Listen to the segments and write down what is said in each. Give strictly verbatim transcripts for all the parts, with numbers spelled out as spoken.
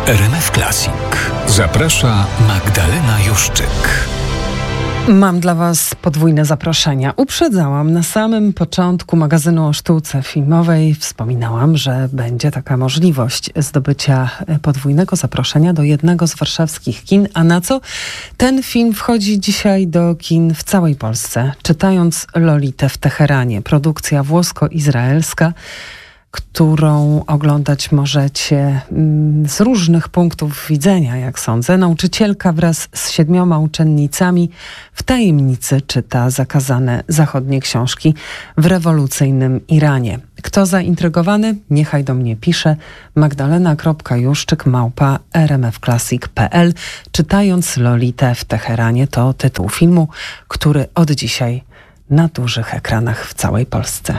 R M F Classic. Zaprasza Magdalena Juszczyk. Mam dla Was podwójne zaproszenia. Uprzedzałam na samym początku magazynu o sztuce filmowej. Wspominałam, że będzie taka możliwość zdobycia podwójnego zaproszenia do jednego z warszawskich kin. A na co? Ten film wchodzi dzisiaj do kin w całej Polsce. Czytając Lolitę w Teheranie, produkcja włosko-izraelska, którą oglądać możecie z różnych punktów widzenia, jak sądzę. Nauczycielka wraz z siedmioma uczennicami w tajemnicy czyta zakazane zachodnie książki w rewolucyjnym Iranie. Kto zaintrygowany? Niechaj do mnie pisze magdalena kropka juszczyk małpa r m f classic kropka p l. Czytając Lolitę w Teheranie to tytuł filmu, który od dzisiaj na dużych ekranach w całej Polsce.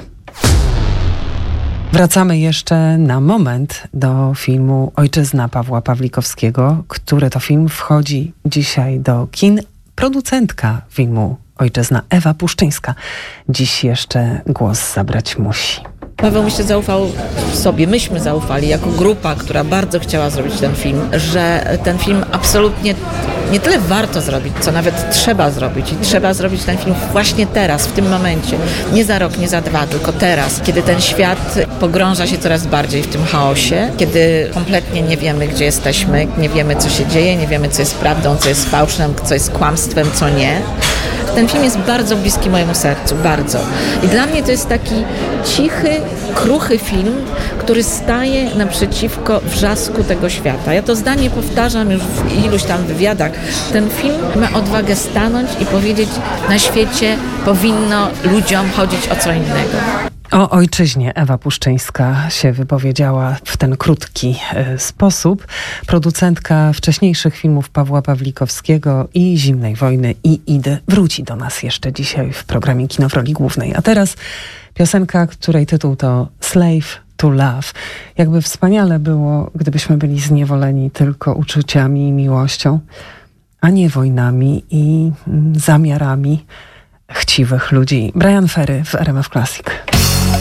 Wracamy jeszcze na moment do filmu Ojczyzna Pawła Pawlikowskiego, który to film wchodzi dzisiaj do kin. Producentka filmu Ojczyzna, Ewa Puszczyńska, dziś jeszcze głos zabrać musi. Paweł, myślę, zaufał sobie, myśmy zaufali jako grupa, która bardzo chciała zrobić ten film, że ten film absolutnie nie tyle warto zrobić, co nawet trzeba zrobić. I trzeba zrobić ten film właśnie teraz, w tym momencie. Nie za rok, nie za dwa, tylko teraz, kiedy ten świat pogrąża się coraz bardziej w tym chaosie, kiedy kompletnie nie wiemy, gdzie jesteśmy, nie wiemy, co się dzieje, nie wiemy, co jest prawdą, co jest fałszem, co jest kłamstwem, co nie. Ten film jest bardzo bliski mojemu sercu, bardzo. I dla mnie to jest taki cichy, kruchy film, który staje naprzeciwko wrzasku tego świata. Ja to zdanie powtarzam już w iluś tam wywiadach. Ten film ma odwagę stanąć i powiedzieć, na świecie powinno ludziom chodzić o co innego. O ojczyźnie Ewa Puszczyńska się wypowiedziała w ten krótki y, sposób. Producentka wcześniejszych filmów Pawła Pawlikowskiego i Zimnej Wojny i Idy wróci do nas jeszcze dzisiaj w programie Kino w roli głównej. A teraz piosenka, której tytuł to Slave to Love. Jakby wspaniale było, gdybyśmy byli zniewoleni tylko uczuciami i miłością, a nie wojnami i mm, zamiarami chciwych ludzi. Brian Ferry w R M F Classic.